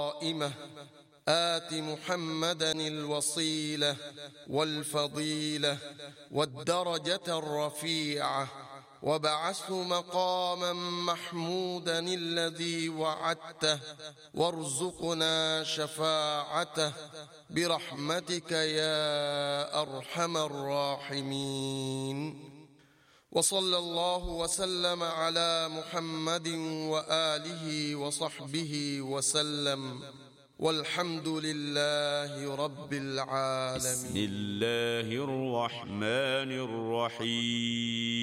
قائمة آت محمدا الوصيلة والفضيلة والدرجة الرفيعة وابعثه مقاما محمودا الذي وعدته وارزقنا شفاعته برحمتك يا أرحم الراحمين. وصلى الله وسلم على محمد وآله وصحبه وسلم، والحمد لله رب العالمين. بسم الله الرحمن الرحيم.